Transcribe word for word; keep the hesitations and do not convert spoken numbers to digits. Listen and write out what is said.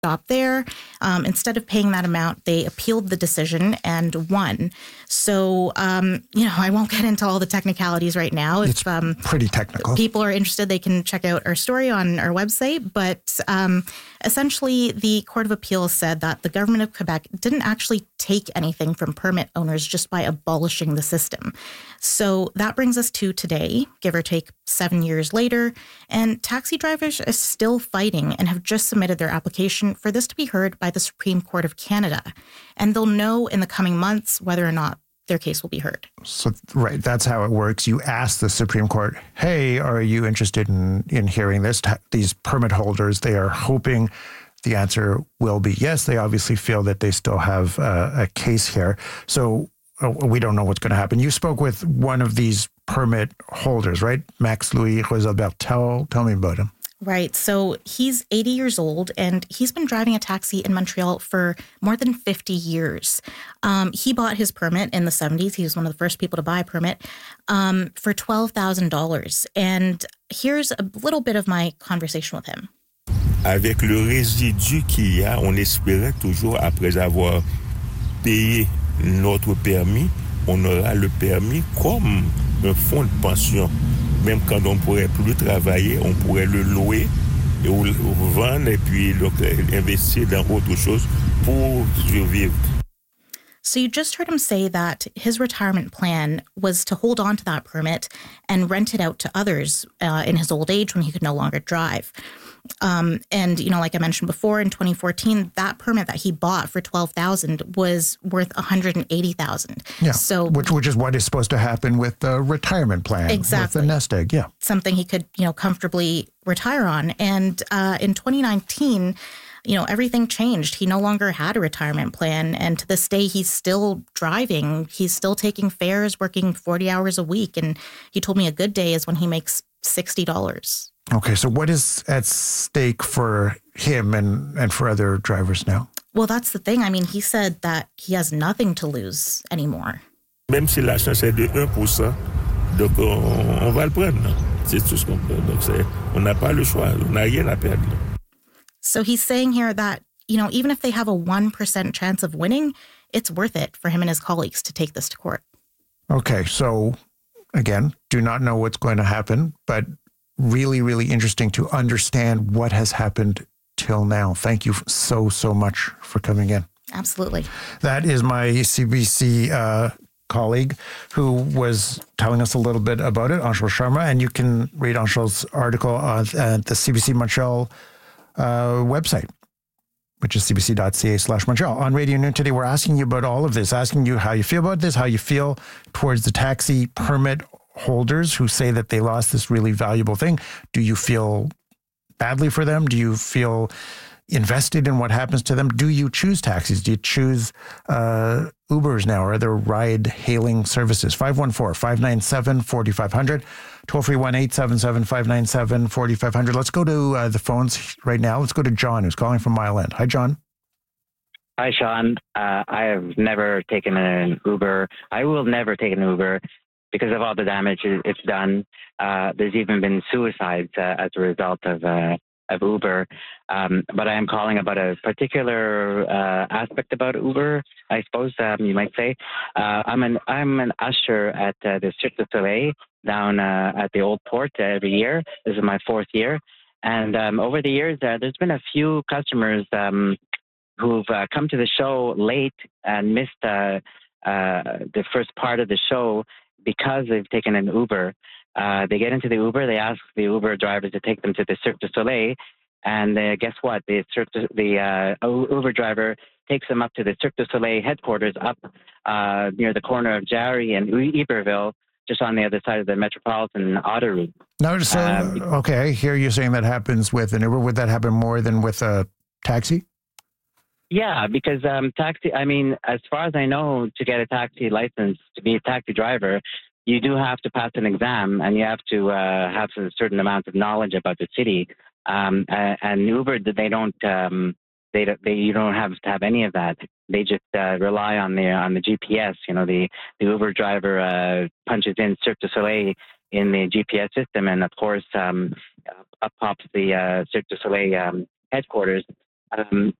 stop there. Um, instead of paying that amount, they appealed the decision and won. So, um, you know, I won't get into all the technicalities right now. It's if um, pretty technical. People are interested, they can check out our story on our website. But um, essentially, the Court of Appeal said that the government of Quebec didn't actually take anything from permit owners just by abolishing the system. So that brings us to today, give or take seven years later, and taxi drivers are still fighting and have just submitted their application for this to be heard by the Supreme Court of Canada. And they'll know in the coming months whether or not their case will be heard. So, right, that's how it works. You ask the Supreme Court, hey, are you interested in, in hearing this? These permit holders, they are hoping the answer will be yes. They obviously feel that they still have uh, a case here. So uh, we don't know what's going to happen. You spoke with one of these permit holders, right? Max Louis Rosalbert. Tell, tell me about him. Right. So he's eighty years old, and he's been driving a taxi in Montreal for more than fifty years. Um, he bought his permit in the seventies. He was one of the first people to buy a permit um, for twelve thousand dollars. And here's a little bit of my conversation with him. Avec le résidu qu'il y a, on espérait toujours, après avoir payé notre permis, on aura le permis comme un fonds de pension. Même quand on ne pourrait plus travailler, on pourrait le louer et le vendre et puis investir dans autre chose pour survivre. So you just heard him say that his retirement plan was to hold on to that permit and rent it out to others uh, in his old age when he could no longer drive. Um, and, you know, like I mentioned before, in twenty fourteen, that permit that he bought for twelve thousand dollars was worth one hundred eighty thousand dollars. Yeah, so, which, which is what is supposed to happen with the retirement plan. Exactly. With the nest egg, yeah. Something he could, you know, comfortably retire on. And uh, in twenty nineteen, you know, everything changed. He no longer had a retirement plan. And to this day, he's still driving. He's still taking fares, working forty hours a week. And he told me a good day is when he makes sixty dollars. Okay, so what is at stake for him and, and for other drivers now? Well, that's the thing. I mean, he said that he has nothing to lose anymore. Même si la chance est de one percent, donc on, on va le prendre. C'est tout ce qu'on peut. Donc c'est, on n'a pas le choix. On n'a rien à perdre. So he's saying here that, you know, even if they have a one percent chance of winning, it's worth it for him and his colleagues to take this to court. Okay, so again, do not know what's going to happen, but really, really interesting to understand what has happened till now. Thank you so, so much for coming in. Absolutely. That is my C B C uh, colleague who was telling us a little bit about it, Anshul Sharma, and you can read Anshul's article on uh, the C B C Montreal uh, website, which is cbc.ca slash Montreal. On Radio Noon today, we're asking you about all of this, asking you how you feel about this, how you feel towards the taxi permit holders who say that they lost this really valuable thing. Do you feel badly for them? Do you feel invested in what happens to them? Do you choose taxis? Do you choose uh, Ubers now or other ride-hailing services? five one four, five nine seven, four five zero zero, toll-free one eight seven seven, five nine seven, four five zero zero. Let's go to uh, the phones right now. Let's go to John, who's calling from Mile End. Hi, John. Hi, Sean. Uh, I have never taken an Uber. I will never take an Uber because of all the damage it's done. Uh, there's even been suicides uh, as a result of uh, of Uber. Um, but I am calling about a particular uh, aspect about Uber, I suppose um, you might say. Uh, I'm an I'm an usher at uh, the Cirque du Soleil down uh, at the Old Port uh, every year. This is my fourth year. And um, over the years, uh, there's been a few customers um, who've uh, come to the show late and missed uh, uh, the first part of the show because they've taken an Uber. Uh, they get into the Uber, they ask the Uber driver to take them to the Cirque du Soleil, and uh, guess what? The, Cirque du, the uh, Uber driver takes them up to the Cirque du Soleil headquarters up uh, near the corner of Jarry and Iberville, just on the other side of the Metropolitan Autoroute. No, so, um, okay, I hear you saying that happens with an Uber. Would that happen more than with a taxi? Yeah, because um, taxi, I mean, as far as I know, to get a taxi license, to be a taxi driver, you do have to pass an exam and you have to uh, have a certain amount of knowledge about the city. Um, and Uber, they don't, um, they, they, you don't have to have any of that. They just uh, rely on the on the G P S. You know, the, the Uber driver uh, punches in Cirque du Soleil in the G P S system, and of course, um, up pops the uh, Cirque du Soleil um, headquarters. Um,